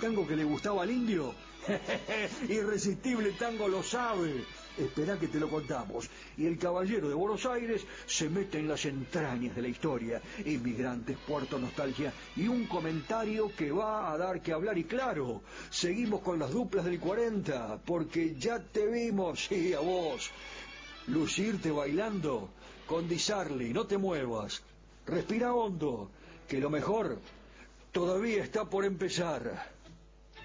tango que le gustaba al indio? Irresistible Tango lo sabe. Esperá que te lo contamos. Y el caballero de Buenos Aires se mete en las entrañas de la historia. Inmigrantes, Puerto Nostalgia y un comentario que va a dar que hablar. Y claro, seguimos con las duplas del 40, porque ya te vimos, sí, a vos, lucirte bailando con Di Sarli. No te muevas, respira hondo, que lo mejor todavía está por empezar.